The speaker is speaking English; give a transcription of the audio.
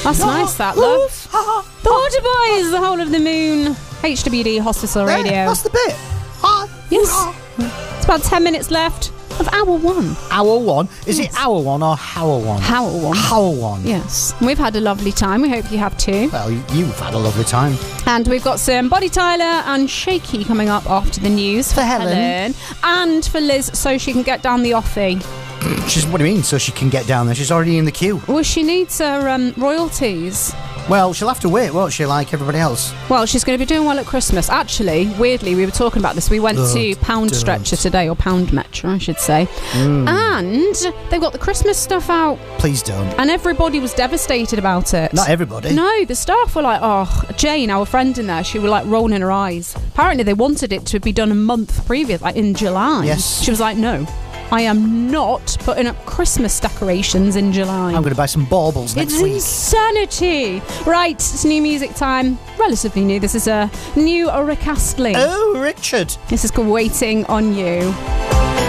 That's nice, that, love. The Waterboys, the whole of the moon. HWD Hospital Radio. That's the bit. Yes. It's about 10 minutes left of hour one. Hour one? Is it hour one or hour one? Hour one. Hour one. Yes. We've had a lovely time. We hope you have too. Well, you've had a lovely time. And we've got some Body Tyler and Shaky coming up after the news for Helen. And for Liz, so she can get down the offie. What do you mean, so she can get down there? She's already in the queue. Well, she needs her royalties. Well, she'll have to wait, won't she, like everybody else? Well, she's going to be doing well at Christmas. Actually, weirdly, we were talking about this. We went to Pound Stretcher today, or Pound Metro, I should say. And they've got the Christmas stuff out. Please don't. And everybody was devastated about it. Not everybody. No, the staff were like, oh, Jane, our friend in there, she was like rolling her eyes. Apparently, they wanted it to be done a month previous, like in July. Yes. She was like, no. I am not putting up Christmas decorations in July. I'm going to buy some baubles next week. It's insanity. Right, it's new music time. Relatively new. This is a new Rick Astley. Oh, Richard. This is called Waiting on You.